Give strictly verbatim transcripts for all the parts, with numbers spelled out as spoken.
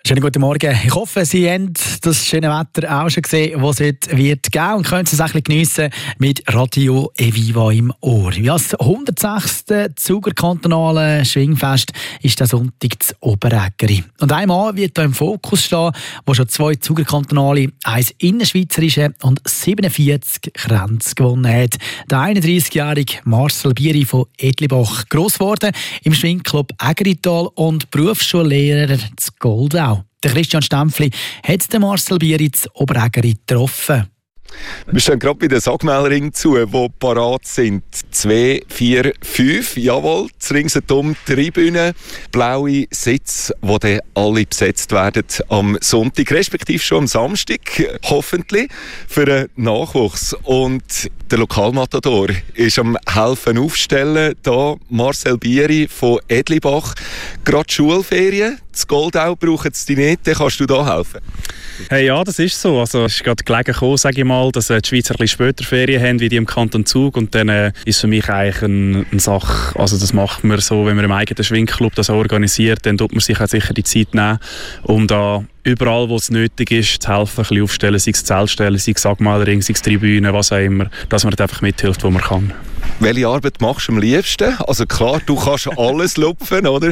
Schönen guten Morgen. Ich hoffe, Sie haben das schöne Wetter auch schon gesehen, was es heute wird geben und können es ein bisschen geniessen mit Radio Eviva im Ohr. Ja, das hundertsechste Zugerkantonale Schwingfest ist der Sonntag zu Oberägeri. Und ein Mann wird hier im Fokus stehen, der schon zwei Zugerkantonale, eins innerschweizerische und siebenundvierzig Kränze gewonnen hat. Der einunddreißigjährige Marcel Bieri von Edlibach, gross geworden im Schwingclub Ägerital und Berufsschullehrer zu Goldau. Der Christian Stempfli hat den Marcel Bieri zu Oberägeri getroffen. Wir stehen gerade bei den Sagmelring zu, die parat sind. Zwei, vier, fünf, jawohl, ringsherum Tribünen, blaue Sitze, die dann alle besetzt werden am Sonntag, respektive schon am Samstag, hoffentlich, für einen Nachwuchs. Und der Lokalmatador ist am helfen aufstellen, da Marcel Bieri von Edlibach. Gerade Schulferien, zu Goldau brauchen sie dich nicht, dann kannst du da helfen. Hey, ja, das ist so. Also, es ist gerade gelegen gekommen, sage ich mal, dass äh, die Schweizer ein bisschen später Ferien haben, wie die im Kanton Zug. Und dann äh, ist für mich eigentlich eine, eine Sache, also das macht man so, wenn man im eigenen Schwingclub das organisiert, dann tut man sich auch sicher die Zeit nehmen, um da überall, wo es nötig ist, zu helfen, ein bisschen aufstellen, sei es Zeltstellen, sei es Sagmelring, sei es Tribünen, was auch immer, dass man einfach mithilft, wo man kann. Welche Arbeit machst du am liebsten? Also klar, du kannst alles lupfen, oder?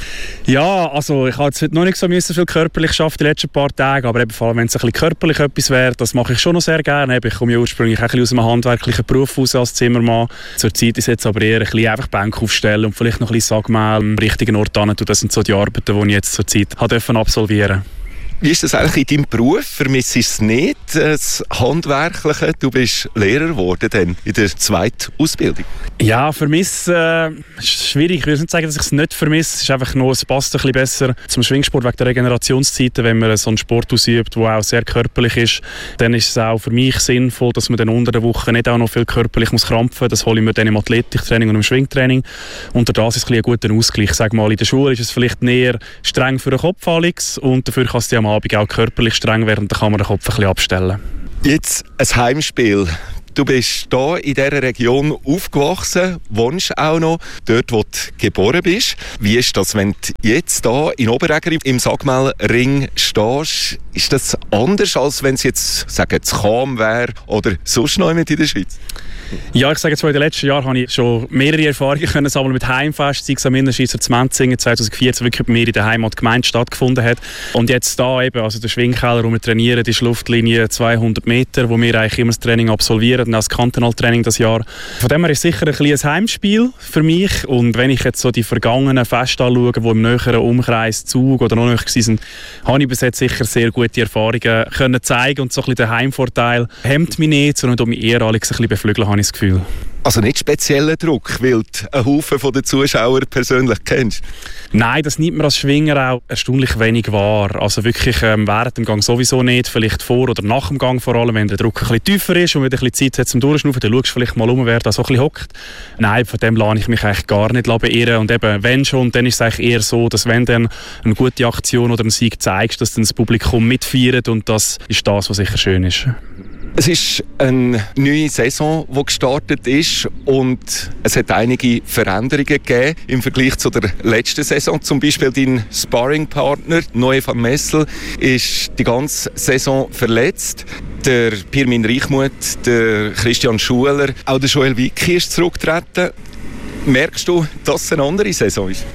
Ja, also ich habe jetzt heute noch nicht so viel körperlich geschafft die letzten paar Tage, aber eben, vor allem, wenn es ein bisschen körperlich etwas wäre, das mache ich schon noch sehr gerne. Ich komme ja ursprünglich auch ein bisschen aus einem handwerklichen Beruf raus als Zimmermann. Zurzeit ist es jetzt aber eher ein bisschen einfach Bänke aufstellen und vielleicht noch ein bisschen Sagmehl am richtigen Ort hin. Das sind so die Arbeiten, die ich jetzt zurzeit absolvieren durfte. Wie ist das eigentlich in deinem Beruf? Vermisst du es nicht, das Handwerkliche? Du bist Lehrer geworden dann in der zweiten Ausbildung. Ja, vermissen äh, ist schwierig. Ich würde nicht sagen, dass ich es nicht vermisse. Es ist einfach nur, es passt ein bisschen besser zum Schwingsport wegen der Regenerationszeiten. Wenn man so einen Sport ausübt, der auch sehr körperlich ist, dann ist es auch für mich sinnvoll, dass man dann unter der Woche nicht auch noch viel körperlich muss krampfen muss. Das hole ich mir dann im Athletiktraining und im Schwingtraining. Und das ist ein, ein guter Ausgleich. Sag mal, in der Schule ist es vielleicht näher streng für den Kopf, Alex, und dafür kann es am Abend auch körperlich streng werden, dann kann man den Kopf ein bisschen abstellen. Jetzt ein Heimspiel. Du bist hier in dieser Region aufgewachsen, wohnst auch noch dort, wo du geboren bist. Wie ist das, wenn du jetzt hier in Oberägeri im Sagmelring stehst? Ist das anders, als wenn es jetzt, sagen, zu Cham wäre oder sonst noch jemand in der Schweiz? Ja, ich sage jetzt, in den letzten Jahren habe ich schon mehrere Erfahrungen können sammeln mit Heimfest, sei es am Innerschweizer zu Menzingen zweitausendvierzehn wirklich bei mir in der Heimatgemeinde stattgefunden hat. Und jetzt da eben, also der Schwingkeller, wo wir trainieren, ist Luftlinie zweihundert Meter, wo wir eigentlich immer das Training absolvieren, und auch das Kantonaltraining das Jahr. Von dem her ist sicher ein kleines Heimspiel für mich. Und wenn ich jetzt so die vergangenen Feste anschaue, die im näheren Umkreis Zug oder noch näher waren, habe ich bis jetzt sicher sehr gute Erfahrungen können zeigen. Und so ein bisschen der Heimvorteil hemmt mich nicht, sondern um mich eher Alex ein bisschen beflügeln, habe ich das Gefühl. Also nicht spezieller Druck, weil du einen Haufen von den Zuschauern persönlich kennst? Nein, das nimmt man als Schwinger auch erstaunlich wenig wahr. Also wirklich ähm, während dem Gang sowieso nicht, vielleicht vor oder nach dem Gang vor allem, wenn der Druck ein bisschen tiefer ist und wenn du ein bisschen Zeit hast zum Durchschnaufen, dann schaust du vielleicht mal um, wer da so ein bisschen hockt. Nein, von dem lasse ich mich eigentlich gar nicht beirren. Und eben, wenn schon, dann ist es eigentlich eher so, dass wenn du eine gute Aktion oder einen Sieg zeigst, dass dann das Publikum mitfeiert, und das ist das, was sicher schön ist. Es ist eine neue Saison, die gestartet ist, und es hat einige Veränderungen gegeben im Vergleich zu der letzten Saison. Zum Beispiel dein Sparringpartner Noé van Messel ist die ganze Saison verletzt. Der Pirmin Reichmuth, der Christian Schuler, auch der Joel Wicki ist zurückgetreten. Merkst du, dass es eine andere Saison ist?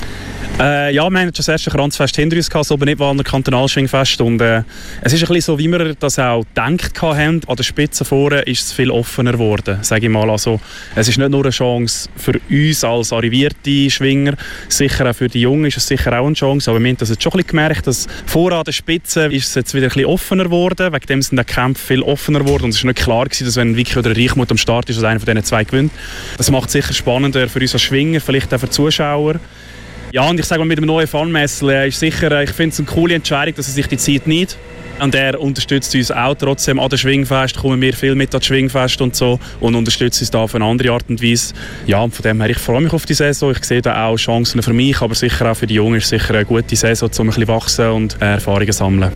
Äh, ja, wir haben schon das erste Kranzfest hinter uns gehabt, oben nicht war ein Kantonalschwingfest, und äh, es ist ein bisschen so, wie wir das auch gedacht haben. An der Spitze vorne ist es viel offener geworden, sage ich mal. Also, es ist nicht nur eine Chance für uns als arrivierte Schwinger, sicher auch für die Jungen ist es sicher auch eine Chance, aber wir haben das jetzt schon ein bisschen gemerkt, dass vorne an der Spitze ist es jetzt wieder ein bisschen offener geworden, wegen dem sind die Kämpfe viel offener geworden, und es war nicht klar gewesen, dass wenn Vicky oder Reichmuth am Start ist, dass einer von diesen zwei gewinnt. Das macht es sicher spannender für uns als Schwinger, vielleicht auch für die Zuschauer. Ja, und ich sage mal, mit dem neuen van Messel äh, ist sicher, ich finde es eine coole Entscheidung, dass er sich die Zeit nimmt. Und er unterstützt uns auch trotzdem an den Schwingfest, kommen wir viel mit an das Schwingfest und so, und unterstützt uns da auf eine andere Art und Weise. Ja, und von dem her, ich freue mich auf die Saison. Ich sehe da auch Chancen für mich, aber sicher auch für die Jungen ist sicher eine gute Saison, um ein bisschen wachsen und Erfahrungen sammeln.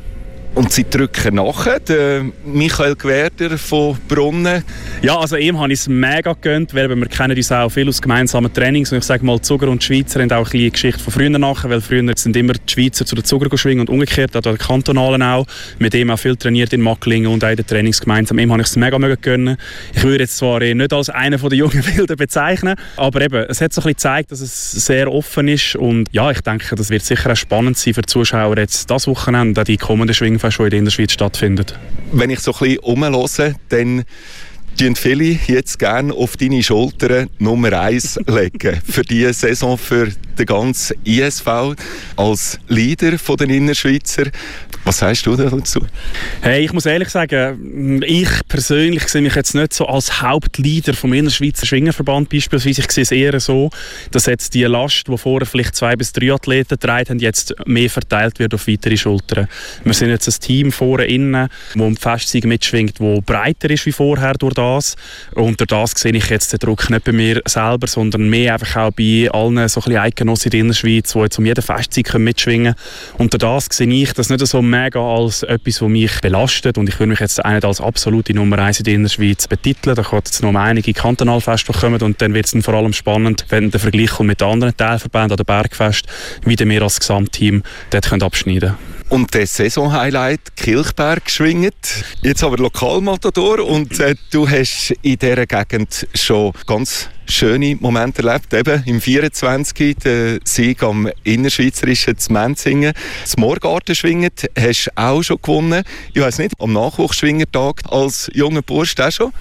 Und sie drücken nachher, der Michael Gwerder von Brunnen. Ja, also ihm habe ich es mega gegönnt, weil wir kennen uns auch viel aus gemeinsamen Trainings. Und ich sage mal, Zuger und die Schweizer haben auch eine Geschichte von früher nachher, weil früher sind immer die Schweizer zu den Zuger schwingen und umgekehrt, auch der Kantonalen auch. Mit dem auch viel trainiert in Macklingen und auch in den Trainings gemeinsam. Ihm habe ich es mega, mega gegönnt. Ich würde jetzt zwar nicht als einer der jungen Wilden bezeichnen, aber eben, es hat so ein bisschen gezeigt, dass es sehr offen ist. Und ja, ich denke, das wird sicher auch spannend sein für die Zuschauer jetzt das Wochenende, die kommende Schwingfest, die in der Innerschweiz stattfindet. Wenn ich so ein bisschen rumhöre, dann tun viele jetzt gerne auf deine Schultern Nummer eins legen für diese Saison, für den ganzen I S V als Leader der Innerschweizer. Was sagst du dazu? Hey, ich muss ehrlich sagen, ich persönlich sehe mich jetzt nicht so als Hauptleader vom Innerschweizer Schwingerverband beispielsweise. Ich sehe es eher so, dass jetzt die Last, die vorher vielleicht zwei bis drei Athleten getragen haben, jetzt mehr verteilt wird auf weitere Schultern. Wir sind jetzt ein Team vorne innen, das um die Festsiege mitschwingt, das breiter ist wie vorher durch das. Und durch das sehe ich jetzt den Druck nicht bei mir selber, sondern mehr einfach auch bei allen so ein bisschen Eidgenossen in der Innerschweiz, die jetzt um jeden Festsieg mitschwingen können. Und durch das sehe ich das nicht so mega als etwas, was mich belastet, und ich würde mich jetzt auch nicht als absolute Nummer eins in der Innerschweiz betiteln. Da kommt jetzt noch einige Kantonalfeste kommen, und dann wird es vor allem spannend, wenn der Vergleich kommt mit den anderen Teilverbänden an der Bergfest, wie wir als Gesamtteam dort können abschneiden können. Und das Saisonhighlight Kilchberg schwingt, jetzt aber Lokalmatador, und äh, du hast in dieser Gegend schon ganz schöne Momente erlebt. Eben im vierundzwanzig der Sieg am Innerschweizerischen zu Menzingen. Das Moorgartenschwingen hast du auch schon gewonnen. Ich weiss nicht, am Nachwuchsschwingertag als junger Bursch auch schon?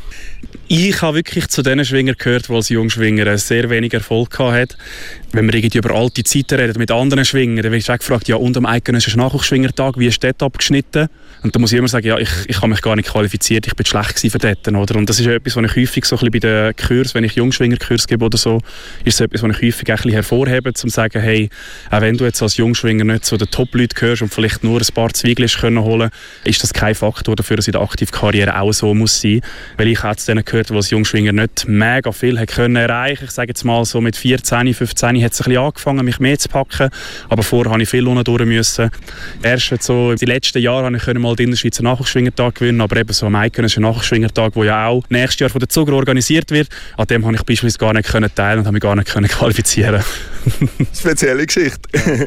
Ich habe wirklich zu den Schwingern gehört, die als Jungschwinger sehr wenig Erfolg hatten. Wenn wir irgendwie über alte Zeiten reden mit anderen Schwingern, dann wird ich gefragt, ja, und am eidgenössischen Nachwuchsschwingertag, wie ist dort abgeschnitten? Und da muss ich immer sagen, ja, ich, ich habe mich gar nicht qualifiziert, ich bin schlecht für dort, oder? Und das ist etwas, was ich häufig so ein bisschen bei den Kursen, wenn ich Jungschwingerkurs gebe oder so, ist es etwas, was ich häufig ein bisschen hervorhebe, um zu sagen, hey, auch wenn du jetzt als Jungschwinger nicht zu den Top-Leuten gehörst und vielleicht nur ein paar Zwiegel können holen, ist das kein Faktor dafür, dass in der Aktivkarriere auch so muss sein. Weil ich habe zu denen gehört, die als Jungschwinger nicht mega viel können erreichen. Ich sage jetzt mal so mit vierzehn, fünfzehn hat es ein bisschen angefangen, mich mehr zu packen, aber vorher musste ich viel unten durch müssen. Erst so die letzten Jahre konnte ich mal den Innerschweizer Nachwuchsschwingertag gewinnen, aber eben so am eidgenössischen Nachwuchsschwingertag, der ja auch nächstes Jahr von der Zuger organisiert wird, an dem konnte ich beispielsweise gar nicht teilen und habe mich gar nicht qualifizieren. Spezielle Geschichte.